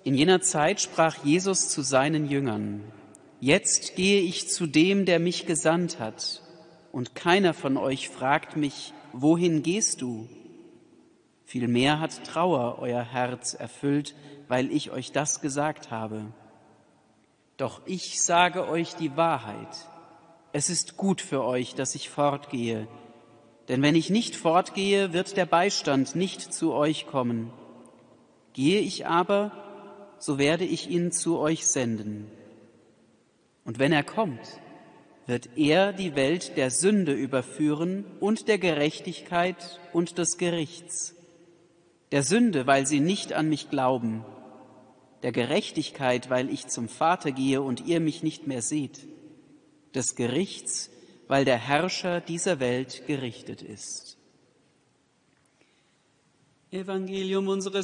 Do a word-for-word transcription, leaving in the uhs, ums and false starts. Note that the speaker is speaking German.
In jener Zeit sprach Jesus zu seinen Jüngern: Jetzt gehe ich zu dem, der mich gesandt hat, und keiner von euch fragt mich, wohin gehst du? Vielmehr hat Trauer euer Herz erfüllt, weil ich euch das gesagt habe. Doch ich sage euch die Wahrheit. Es ist gut für euch, dass ich fortgehe. Denn wenn ich nicht fortgehe, wird der Beistand nicht zu euch kommen. Gehe ich aber, so werde ich ihn zu euch senden. Und wenn er kommt, wird er die Welt der Sünde überführen und der Gerechtigkeit und des Gerichts. Der Sünde, weil sie nicht an mich glauben. Der Gerechtigkeit, weil ich zum Vater gehe und ihr mich nicht mehr seht. Des Gerichts, weil der Herrscher dieser Welt gerichtet ist. Evangelium unseres